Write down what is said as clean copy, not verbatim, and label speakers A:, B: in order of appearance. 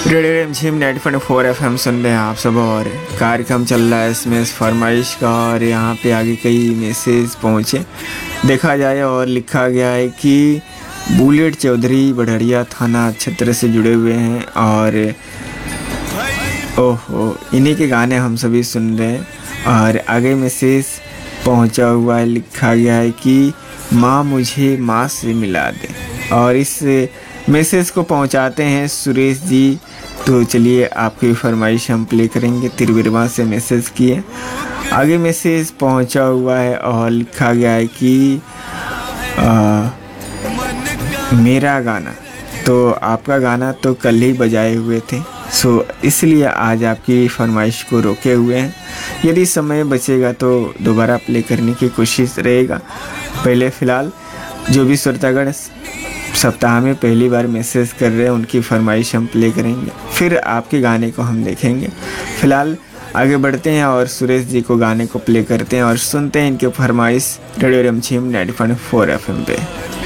A: Radio रिमझिम 90.4 FM सुन रहे हैं आप सब। और कार्यक्रम चल रहा है एसएमएस फरमाइश का। और यहाँ पे आगे कई मैसेज पहुँचे देखा जाए और लिखा गया है कि बुलेट चौधरी बढ़िया थाना क्षेत्र से जुड़े हुए हैं और ओहो इन्हीं के गाने हम सभी सुन रहे हैं। और आगे मैसेज पहुँचा हुआ है, लिखा गया है कि माँ मुझे माँ से मिला दे। और इस मैसेज को पहुंचाते हैं सुरेश जी। तो चलिए आपकी फरमाइश हम प्ले करेंगे। तिरबिरवा से मैसेज किए। आगे मैसेज पहुंचा हुआ है और लिखा गया है कि मेरा गाना, तो आपका गाना तो कल ही बजाए हुए थे, सो इसलिए आज आपकी फरमाइश को रोके हुए हैं। यदि समय बचेगा तो दोबारा प्ले करने की कोशिश रहेगा। पहले फ़िलहाल जो भी श्रोतागण सप्ताह में पहली बार मैसेज कर रहे हैं उनकी फरमाइश हम प्ले करेंगे, फिर आपके गाने को हम देखेंगे। फ़िलहाल आगे बढ़ते हैं और सुरेश जी को गाने को प्ले करते हैं और सुनते हैं इनके फरमाइश रेडियो रिमझिम 90.4 FM पे।